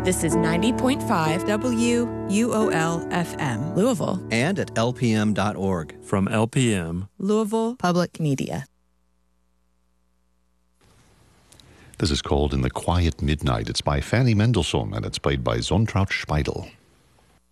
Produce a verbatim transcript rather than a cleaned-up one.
This is ninety point five W U O L F M, Louisville. And at L P M dot org. From L P M, Louisville Public Media. This is called In the Quiet Midnight. It's by Fanny Mendelssohn, and it's played by Zontraut Speidel.